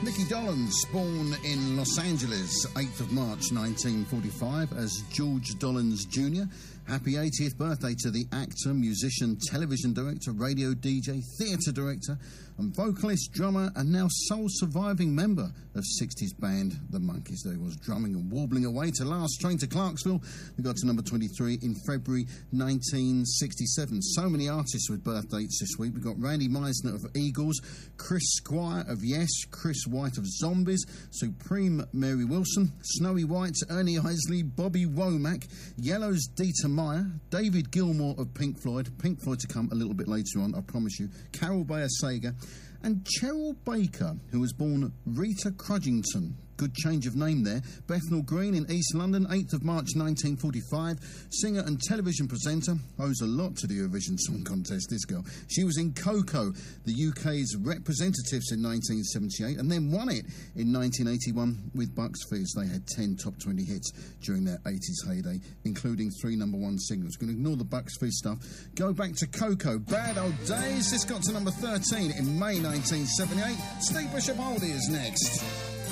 Nicky Dolenz, born in Los Angeles, 8th of March 1945 as George Dolenz Jr. Happy 80th birthday to the actor, musician, television director, radio DJ, theatre director and vocalist, drummer and now sole surviving member of 60s band The Monkees. There he was, drumming and warbling away to Last Train to Clarksville. We got to number 23 in February 1967. So many artists with birth dates this week. We've got Randy Meisner of Eagles, Chris Squire of Yes, Chris White of Zombies, Supreme Mary Wilson, Snowy White, Ernie Isley, Bobby Womack, Yellow's Dieter Meyer, David Gilmour of Pink Floyd to come a little bit later on, I promise you, Carol Bayer Sager, and Cheryl Baker, who was born Rita Crudgington. Good change of name there. Bethnal Green in East London, 8th of March 1945. Singer and television presenter. Owes a lot to the Eurovision Song Contest, this girl. She was in Coco, the UK's representatives in 1978, and then won it in 1981 with Bucks Fizz. They had 10 top 20 hits during their 80s heyday, including 3 number-1 singles. Going to ignore the Bucks Fizz stuff. Go back to Coco. Bad Old Days. This got to number 13 in May 1978. Steve Bishop Oldie is next.